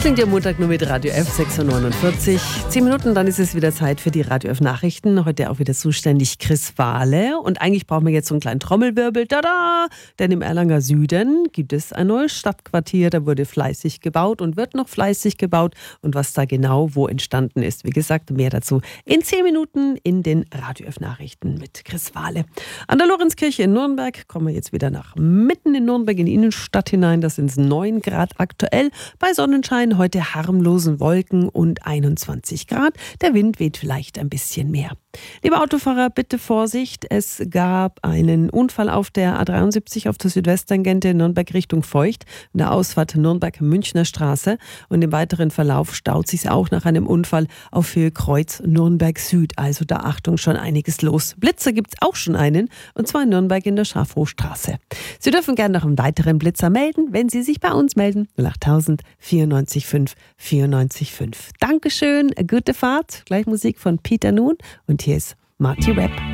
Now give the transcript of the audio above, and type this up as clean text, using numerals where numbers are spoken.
klingt ja Montag nur mit Radio F, 6.49 Uhr. 10 Minuten, dann ist es wieder Zeit für die Radio F Nachrichten. Heute auch wieder zuständig Chris Wahle. Und eigentlich brauchen wir jetzt so einen kleinen Trommelwirbel. Tada! Denn im Erlanger Süden gibt es ein neues Stadtquartier. Da wurde fleißig gebaut und wird noch fleißig gebaut. Und was da genau wo entstanden ist, wie gesagt, mehr dazu in 10 Minuten in den Radio F Nachrichten mit Chris Wahle. An der Lorenzkirche in Nürnberg kommen wir jetzt wieder nach mitten in Nürnberg in die Innenstadt hinein. Das sind 9 Grad aktuell. Bei Sonnenschein heute harmlosen Wolken und 21 Grad. Der Wind weht vielleicht ein bisschen mehr. Liebe Autofahrer, bitte Vorsicht. Es gab einen Unfall auf der A73 auf der Südwesttangente Nürnberg Richtung Feucht, in der Ausfahrt Nürnberg-Münchner Straße. Und im weiteren Verlauf staut sich auch nach einem Unfall auf Höhe Kreuz Nürnberg Süd. Also da Achtung, schon einiges los. Blitzer gibt es auch schon einen, und zwar in Nürnberg in der Schafhofstraße. Sie dürfen gerne noch einen weiteren Blitzer melden, wenn Sie sich bei uns melden. 08000 94 5 94 5. Dankeschön, gute Fahrt. Gleich Musik von Peter Nun und hier ist Marty Webb.